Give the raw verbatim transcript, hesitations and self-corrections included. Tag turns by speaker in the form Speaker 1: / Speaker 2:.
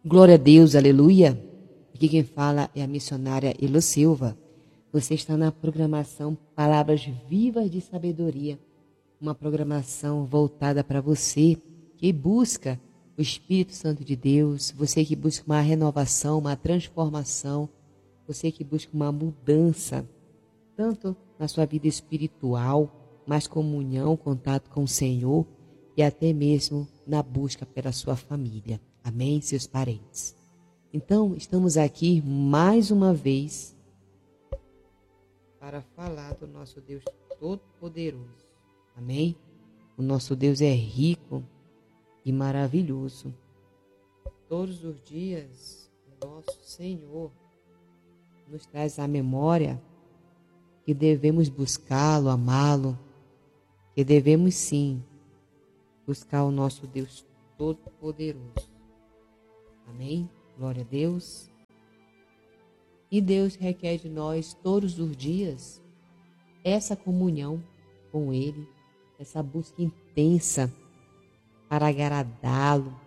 Speaker 1: Glória a Deus, aleluia. Aqui quem fala é a missionária Elo Silva. Você está na programação Palavras Vivas de Sabedoria, uma programação voltada para você que busca o Espírito Santo de Deus, você que busca uma renovação, uma transformação, você que busca uma mudança, tanto na sua vida espiritual, mais comunhão, contato com o Senhor e até mesmo na busca pela sua família. Amém, seus parentes? Então, estamos aqui mais uma vez para falar do nosso Deus Todo-Poderoso. Amém? O nosso Deus é rico e maravilhoso. Todos os dias, o nosso Senhor nos traz à memória que devemos buscá-lo, amá-lo, que devemos sim buscar o nosso Deus Todo-Poderoso. Amém? Glória a Deus. E Deus requer de nós todos os dias essa comunhão com Ele, essa busca intensa para agradá-lo,